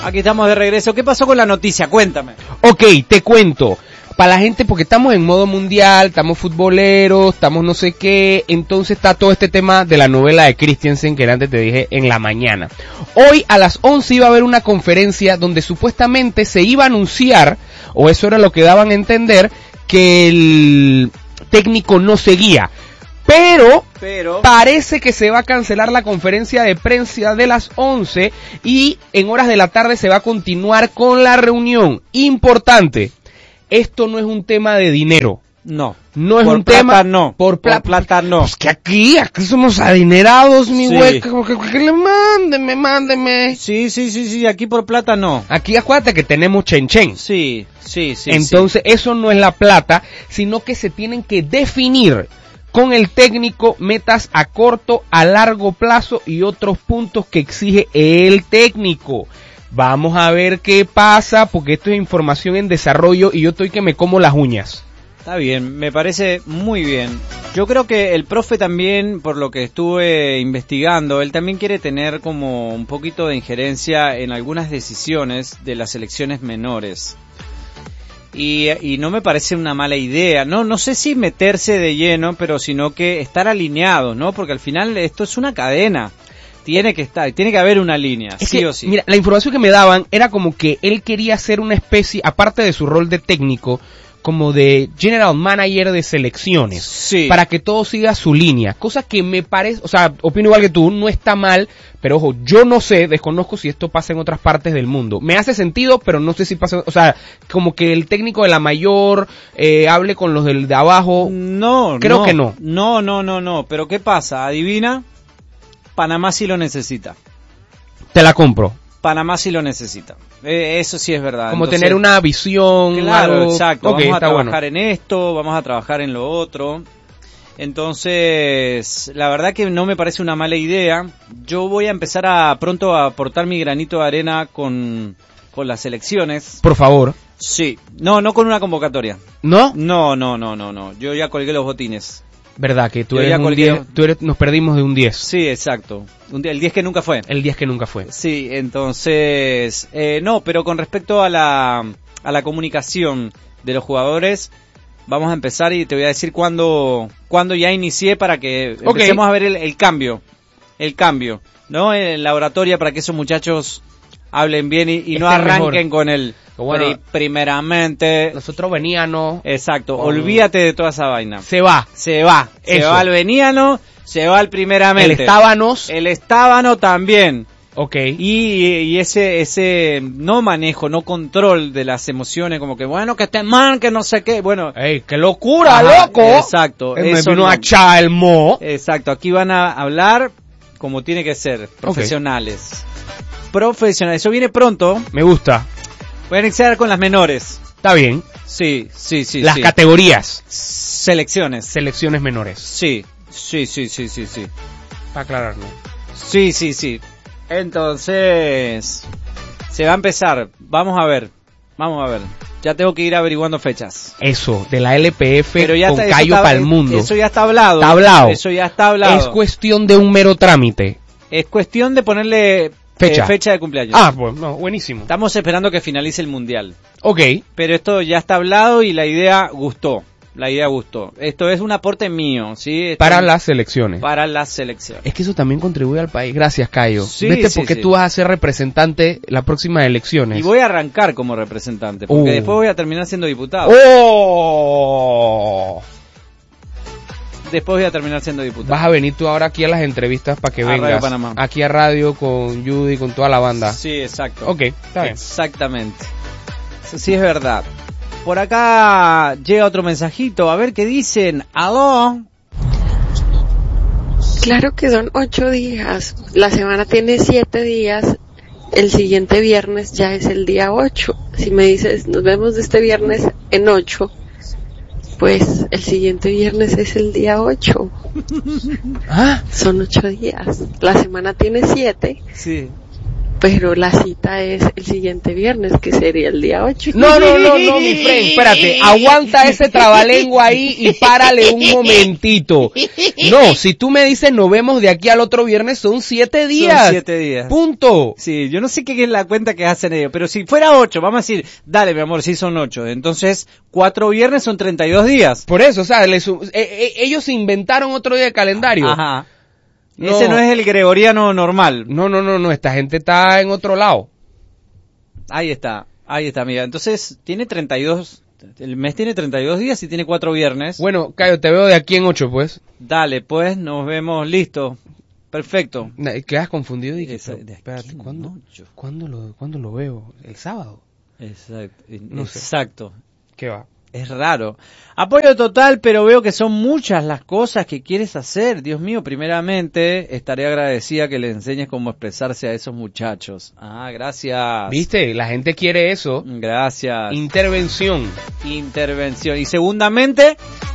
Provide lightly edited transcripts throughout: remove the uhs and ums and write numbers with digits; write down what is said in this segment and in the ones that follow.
Aquí estamos de regreso. ¿Qué pasó con la noticia? Cuéntame. Ok, te cuento. Para la gente, porque estamos en modo mundial, estamos futboleros, estamos no sé qué, entonces está todo este tema de la novela de Christensen que antes te dije en la mañana. Hoy a las 11 iba a haber una conferencia donde supuestamente se iba a anunciar, o eso era lo que daban a entender, que el técnico no seguía. Pero parece que se va a cancelar la conferencia de prensa de las 11 y en horas de la tarde se va a continuar con la reunión. Importante. Esto no es un tema de dinero. No. No es por un plata, tema... no. Por plata no. Pues que aquí somos adinerados, mi Sí. güey. Que le mándeme. Sí. Aquí por plata no. Aquí acuérdate que tenemos chen. Sí. Entonces eso no es la plata, sino que se tienen que definir con el técnico metas a corto, a largo plazo y otros puntos que exige el técnico. Vamos a ver qué pasa, porque esto es información en desarrollo y yo estoy que me como las uñas. Está bien, me parece muy bien. Yo creo que el profe también, por lo que estuve investigando, él también quiere tener como un poquito de injerencia en algunas decisiones de las selecciones menores. Y no me parece una mala idea, no sé si meterse de lleno, pero sino que estar alineado, ¿no? Porque al final esto es una cadena. Tiene que haber una línea, es sí que, o sí. Mira, la información que me daban era como que él quería hacer una especie, aparte de su rol de técnico, como de general manager de selecciones, Sí. para que todo siga su línea, cosa que me parece, o sea, opino igual que tú, no está mal, pero ojo, yo no sé, desconozco si esto pasa en otras partes del mundo, me hace sentido, pero no sé si pasa, o sea, como que el técnico de la mayor hable con los del de abajo, creo que no. No, pero ¿qué pasa? Adivina, Panamá sí lo necesita. Te la compro. Panamá sí lo necesita. Eso sí es verdad. Como Entonces, tener una visión. Claro, algo... exacto. Okay, vamos a trabajar bueno. en esto, vamos a trabajar en lo otro. Entonces, la verdad que no me parece una mala idea. Yo voy a empezar pronto a aportar mi granito de arena con las elecciones. Por favor. Sí. No con una convocatoria. ¿No? No. Yo ya colgué los botines. Verdad que tú Yo eres ya un colgué. 10, nos perdimos de un 10. Sí, exacto. El 10 que nunca fue. El 10 que nunca fue. Sí, entonces, no, pero con respecto a la comunicación de los jugadores, vamos a empezar y te voy a decir cuándo ya inicié para que empecemos a ver el cambio, ¿no? En la oratoria para que esos muchachos hablen bien y no arranquen mejor con el primeramente. Nosotros veníamos. Exacto, olvídate de toda esa vaina. Se va el veníano, se va el primeramente. El estábano también. Okay. Y ese no manejo, no control de las emociones, como que bueno, que esté mal, que no sé qué, bueno. ¡Ey, qué locura, loco! Exacto. Me vino a echar el mo. Exacto, aquí van a hablar como tiene que ser, profesionales. Profesionales, eso viene pronto. Me gusta. Voy a iniciar con las menores. Está bien. Sí. Las categorías. Selecciones menores. Sí. Para aclararlo. Sí. Entonces, se va a empezar. Vamos a ver. Ya tengo que ir averiguando fechas. Eso, de la LPF pero ya con Cayo para el mundo. Eso ya está hablado. Eso ya está hablado. Es cuestión de un mero trámite. Es cuestión de ponerle fecha de cumpleaños. Pues no, buenísimo. Estamos esperando que finalice el mundial. Ok. Pero esto ya está hablado y la idea gustó. Esto es un aporte mío, ¿sí? Para las selecciones. Es que eso también contribuye al país. Gracias, Cayo. Sí, ¿Viste porque tú vas a ser representante las próximas elecciones? Y voy a arrancar como representante, porque después voy a terminar siendo diputado. Después voy a terminar siendo diputado. Vas a venir tú ahora aquí a las entrevistas para que vengas. Radio Panamá. Aquí a radio con Judy, con toda la banda. Sí, exacto. Ok, está bien. Exactamente. Eso sí es verdad. Por acá llega otro mensajito, a ver qué dicen. ¿Aló? Claro que son 8 días, la semana tiene 7 días, el siguiente viernes ya es el día 8. Si me dices, nos vemos este viernes en 8, pues el siguiente viernes es el día 8. Son 8 días, la semana tiene 7. Sí. pero la cita es el siguiente viernes, que sería el día 8. No, mi friend, espérate, aguanta ese trabalengua ahí y párale un momentito. No, si tú me dices nos vemos de aquí al otro viernes, son 7 días. Son 7 días. Punto. Sí, yo no sé qué es la cuenta que hacen ellos, pero si fuera 8, vamos a decir, dale mi amor, sí son 8, entonces 4 viernes son 32 días. Por eso, o sea, ellos inventaron otro día de calendario. Ajá. No. Ese no es el gregoriano normal. No, esta gente está en otro lado. Ahí está, amiga. Entonces, tiene 32, el mes tiene 32 días y tiene 4 viernes. Bueno, Cayo, te veo de aquí en 8, pues. Dale, pues, nos vemos, listo. Perfecto. Quedas confundido y espérate, ¿cuándo lo veo? ¿El sábado? Exacto. No sé. Exacto. ¿Qué va? Es raro. Apoyo total, pero veo que son muchas las cosas que quieres hacer. Dios mío, primeramente, estaré agradecida que le enseñes cómo expresarse a esos muchachos. Ah, gracias. ¿Viste? La gente quiere eso. Gracias. Intervención. Y segundamente...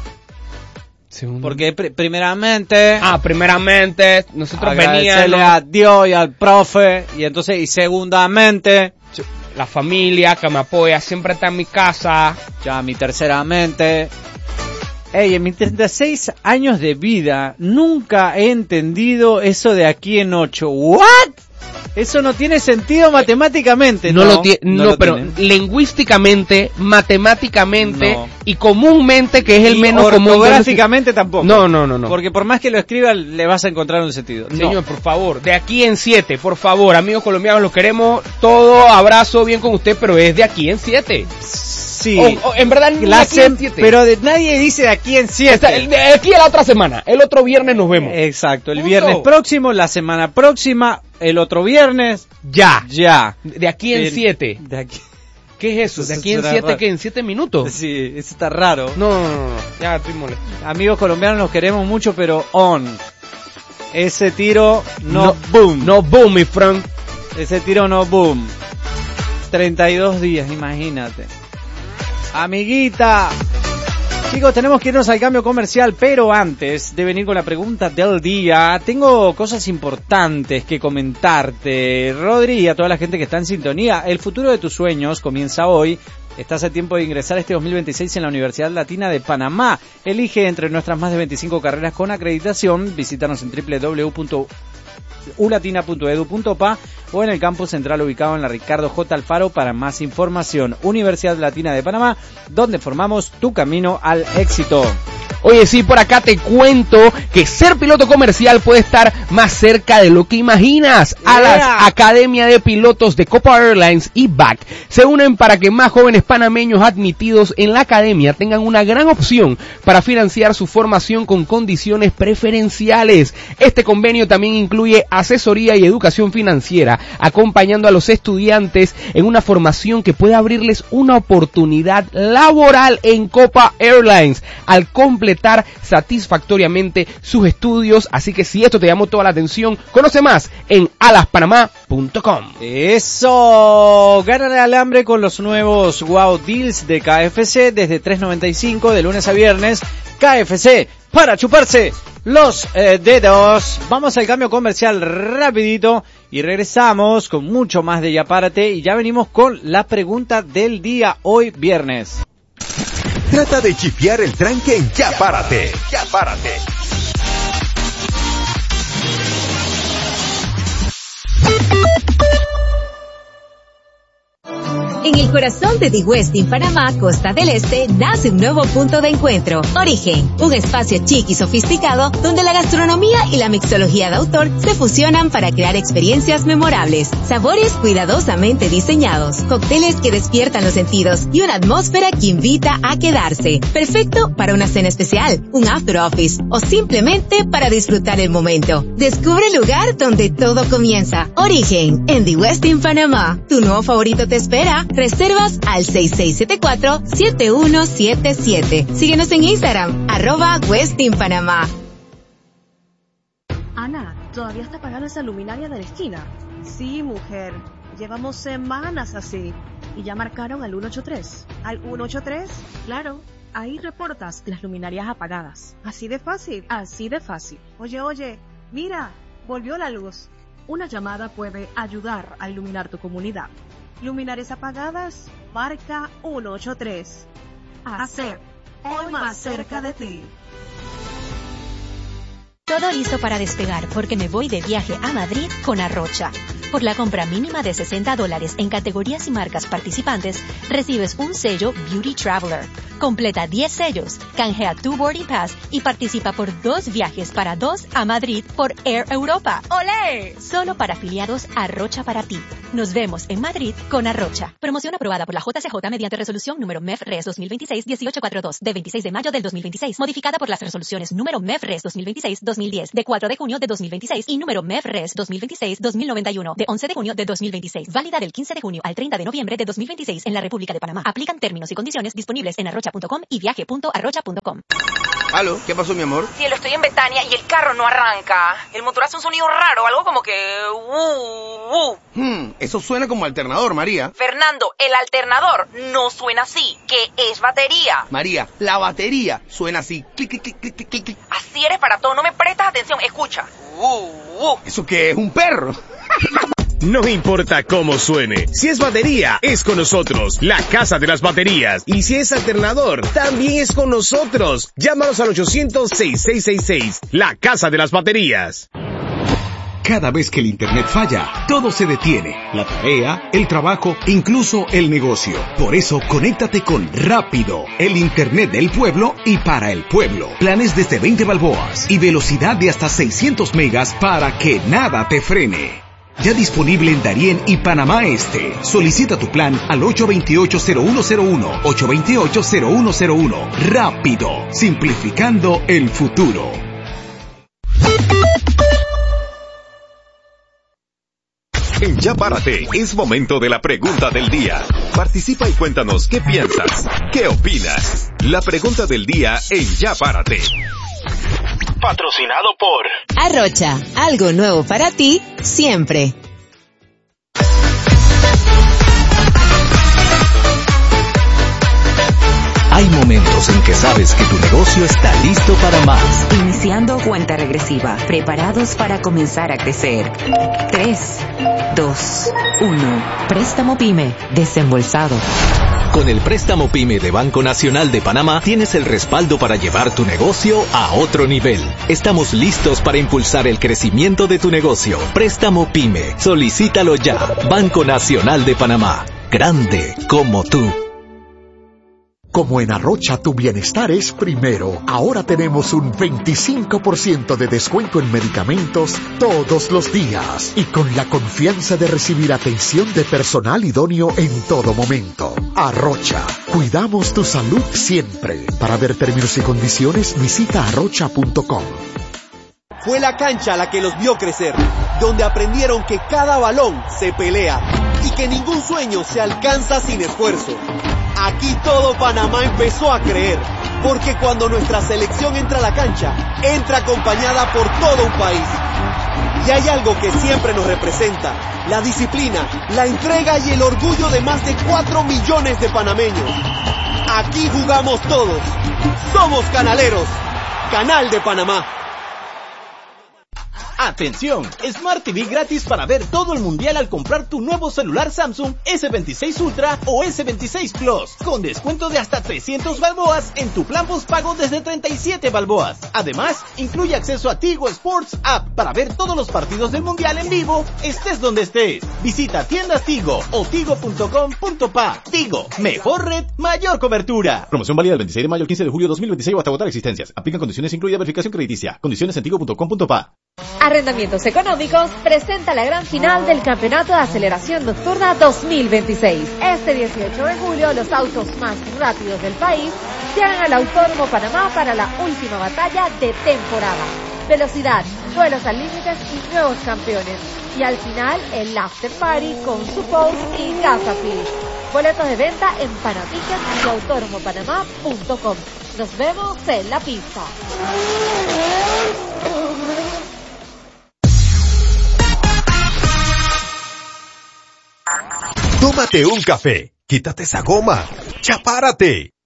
Porque primeramente... primeramente, nosotros veníamos a Dios y al profe, y entonces, y segundamente... La familia que me apoya siempre está en mi casa. Ya, mi terceramente. En mis 36 años de vida nunca he entendido eso de aquí en 8. ¿What? Eso no tiene sentido matemáticamente. No, pero tiene. Lingüísticamente, matemáticamente y comúnmente, que es el menos común. Ortográficamente tampoco. No. Porque por más que lo escriba, le vas a encontrar un sentido. Señor, por favor, de aquí en 7, por favor, amigos colombianos, los queremos todo, abrazo, bien con usted, pero es de aquí en 7. Sí. O en verdad, de aquí en 7. Pero nadie dice de aquí en 7. De aquí a la otra semana. El otro viernes nos vemos. Exacto. El viernes próximo, la semana próxima, el otro viernes. Ya. De aquí en 7. De aquí. ¿Qué es eso? ¿De aquí en 7 qué? ¿En 7 minutos? Sí, eso está raro. No. Ya estoy molesto. Amigos colombianos, los queremos mucho, pero ese tiro no boom. No boom, mi friend. Ese tiro no boom. 32 días, imagínate. Amiguita. Chicos, tenemos que irnos al cambio comercial, pero antes de venir con la pregunta del día, tengo cosas importantes que comentarte. Rodri y a toda la gente que está en sintonía, el futuro de tus sueños comienza hoy. Estás a tiempo de ingresar este 2026 en la Universidad Latina de Panamá. Elige entre nuestras más de 25 carreras con acreditación. Visítanos en www.ulatina.edu.pa o en el campus central ubicado en la Ricardo J. Alfaro para más información. Universidad Latina de Panamá, donde formamos tu camino al éxito. Oye, sí, por acá te cuento que ser piloto comercial puede estar más cerca de lo que imaginas. Alas, Academia de Pilotos de Copa Airlines y BAC se unen para que más jóvenes panameños admitidos en la academia tengan una gran opción para financiar su formación con condiciones preferenciales. Este convenio también incluye asesoría y educación financiera, acompañando a los estudiantes en una formación que puede abrirles una oportunidad laboral en Copa Airlines al completar satisfactoriamente sus estudios. Así que si esto te llamó toda la atención, conoce más en alaspanamá.com. Eso, gánale al hambre con los nuevos Wow Deals de KFC desde $3.95 de lunes a viernes. KFC, para chuparse los dedos. Vamos al cambio comercial rapidito y regresamos con mucho más de Ya Párate, y ya venimos con la pregunta del día hoy viernes. Trata de chifiar el tranque en Ya Párate. Ya Párate. En el corazón de The Westin Panamá, Costa del Este, nace un nuevo punto de encuentro. Origen, un espacio chic y sofisticado donde la gastronomía y la mixología de autor se fusionan para crear experiencias memorables. Sabores cuidadosamente diseñados, cócteles que despiertan los sentidos y una atmósfera que invita a quedarse. Perfecto para una cena especial, un after office o simplemente para disfrutar el momento. Descubre el lugar donde todo comienza. Origen, en The Westin Panamá. Tu nuevo favorito te espera. Reservas al 6674-7177. Síguenos en Instagram, @WestinPanamá. Ana, ¿todavía está pagando esa luminaria de la esquina? Sí, mujer. Llevamos semanas así. ¿Y ya marcaron al 183? ¿Al 183? Claro. Ahí reportas las luminarias apagadas. ¿Así de fácil? Así de fácil. Oye, mira, volvió la luz. Una llamada puede ayudar a iluminar tu comunidad. Luminarias apagadas, marca 183. ACEP, hoy más cerca de ti. Todo listo para despegar porque me voy de viaje a Madrid con Arrocha. Por la compra mínima de $60 en categorías y marcas participantes, recibes un sello Beauty Traveler. Completa 10 sellos, canjea tu boarding pass y participa por 2 viajes para 2 a Madrid por Air Europa. ¡Olé! Solo para afiliados Arrocha para ti. Nos vemos en Madrid con Arrocha. Promoción aprobada por la JCJ mediante resolución número MEF-RES 2026-1842 de 26 de mayo del 2026, modificada por las resoluciones número MEF-RES 2026-2010 de 4 de junio de 2026 y número MEF-RES 2026-2091 de 11 de junio de 2026. Válida del 15 de junio al 30 de noviembre de 2026 en la República de Panamá. Aplican términos y condiciones disponibles en arrocha.com y viaje.arrocha.com. ¿Aló? ¿Qué pasó, mi amor? Cielo, estoy en Betania y el carro no arranca. El motor hace un sonido raro, algo como que... Eso suena como alternador, María. Fernando, el alternador no suena así, que es batería. María, la batería suena así. Clic, clic, clic, clic, clic, clic. Así eres para todo, no me prestas atención, escucha. ¿Eso qué es? ¿Un perro? No importa cómo suene, si es batería, es con nosotros, la Casa de las Baterías. Y si es alternador, también es con nosotros. Llámanos al 800-6666, la Casa de las Baterías. Cada vez que el internet falla, todo se detiene. La tarea, el trabajo, incluso el negocio. Por eso, conéctate con Rápido, el internet del pueblo y para el pueblo. Planes desde 20 balboas y velocidad de hasta 600 megas para que nada te frene. Ya disponible en Darién y Panamá Este. Solicita tu plan al 828-0101, 828-0101. Rápido, simplificando el futuro. En Ya Párate, es momento de la pregunta del día. Participa y cuéntanos qué piensas, qué opinas. La pregunta del día en Ya Párate. Patrocinado por Arrocha, algo nuevo para ti, siempre. Hay momentos en que sabes que tu negocio está listo para más. Iniciando cuenta regresiva, preparados para comenzar a crecer. 3, 2, 1. Préstamo PYME, desembolsado. Con el préstamo PYME de Banco Nacional de Panamá tienes el respaldo para llevar tu negocio a otro nivel. Estamos listos para impulsar el crecimiento de tu negocio. Préstamo PYME. Solicítalo ya. Banco Nacional de Panamá. Grande como tú. Como en Arrocha tu bienestar es primero, ahora tenemos un 25% de descuento en medicamentos todos los días y con la confianza de recibir atención de personal idóneo en todo momento. Arrocha, cuidamos tu salud siempre. Para ver términos y condiciones, visita arrocha.com. Fue la cancha la que los vio crecer, donde aprendieron que cada balón se pelea y que ningún sueño se alcanza sin esfuerzo. Aquí todo Panamá empezó a creer, porque cuando nuestra selección entra a la cancha, entra acompañada por todo un país. Y hay algo que siempre nos representa, la disciplina, la entrega y el orgullo de más de 4 millones de panameños. Aquí jugamos todos. Somos canaleros. Canal de Panamá. Atención, Smart TV gratis para ver todo el mundial al comprar tu nuevo celular Samsung S26 Ultra o S26 Plus, con descuento de hasta 300 balboas en tu plan postpago desde 37 balboas. Además, incluye acceso a Tigo Sports App para ver todos los partidos del mundial en vivo, estés donde estés. Visita tiendas Tigo o tigo.com.pa. Tigo, mejor red, mayor cobertura. Promoción válida del 26 de mayo al 15 de julio de 2026 o hasta agotar existencias. Aplican condiciones incluida verificación crediticia. Condiciones en tigo.com.pa. Arrendamientos Económicos presenta la gran final del Campeonato de Aceleración Nocturna 2026. Este 18 de julio, los autos más rápidos del país llegan al Autódromo Panamá para la última batalla de temporada. Velocidad, duelos al límites y nuevos campeones. Y al final, el After Party con su post y Casa Feliz. Boletos de venta en Panatickets y autódromopanamá.com. Nos vemos en la pista. Tómate un café, quítate esa goma, ya párate.